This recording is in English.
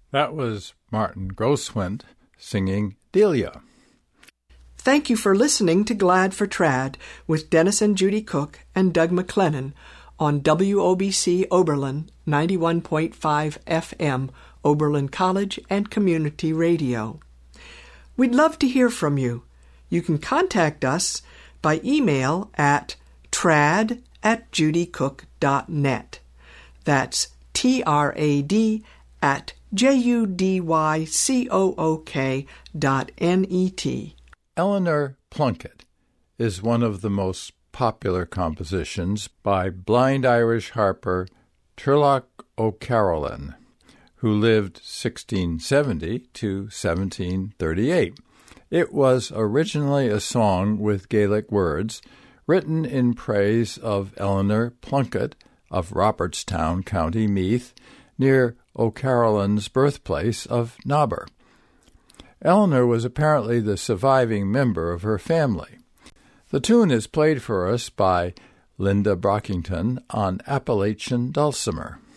That was Martin Groswind singing Delia. Thank you for listening to Glad for Trad with Dennis and Judy Cook and Doug McLennan on WOBC Oberlin 91.5 FM, Oberlin College and Community Radio. We'd love to hear from you. You can contact us by email at trad@judycook.net. That's trad@judycook.net. Eleanor Plunkett is one of the most popular compositions by blind Irish harper Turlough O'Carolan, who lived 1670 to 1738. It was originally a song with Gaelic words written in praise of Eleanor Plunkett of Robertstown, County Meath, near O'Carolan's birthplace of Nobber. Eleanor was apparently the surviving member of her family. The tune is played for us by Linda Brockington on Appalachian dulcimer.